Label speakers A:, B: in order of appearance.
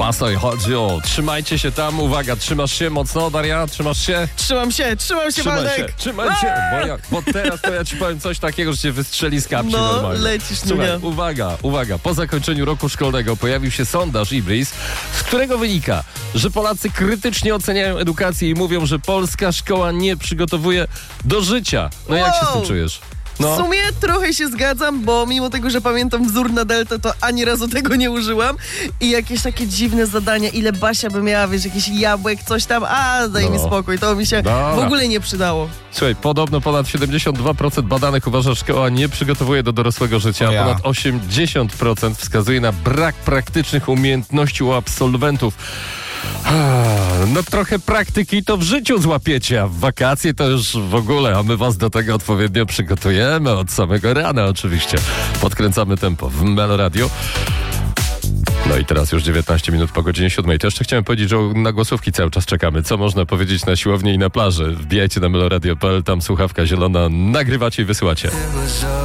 A: Baso i Chodzio. Trzymajcie się tam, uwaga, trzymasz się mocno, Daria? Trzymasz się?
B: Trzymam się, Waldek.
A: Trzymaj się, bo teraz to ja ci powiem coś takiego, że cię wystrzeli z kapci
B: No,
A: normalnie.
B: lecisz,
A: Słuchaj,
B: Nunia.
A: uwaga, po zakończeniu roku szkolnego pojawił się sondaż Ibris, z którego wynika, że Polacy krytycznie oceniają edukację i mówią, że polska szkoła nie przygotowuje do życia. No jak się z tym czujesz? No.
B: W sumie trochę się zgadzam, bo mimo tego, że pamiętam wzór na deltę, to ani razu tego nie użyłam. I jakieś takie dziwne zadania, ile Basia by miała, wiesz, jakiś jabłek, coś tam, daj mi spokój, to mi się w ogóle nie przydało.
A: Słuchaj, podobno ponad 72% badanych uważa, że szkoła nie przygotowuje do dorosłego życia, a ponad 80% wskazuje na brak praktycznych umiejętności u absolwentów. No trochę praktyki to w życiu złapiecie, a w wakacje to już w ogóle, a my was do tego odpowiednio przygotujemy od samego rana oczywiście. Podkręcamy tempo w Melo Radio. No i teraz już 19 minut po godzinie 7. To jeszcze chciałem powiedzieć, że na głosówki cały czas czekamy. Co można powiedzieć na siłowni i na plaży? Wbijajcie na meloradio.pl, tam słuchawka zielona, nagrywacie i wysyłacie.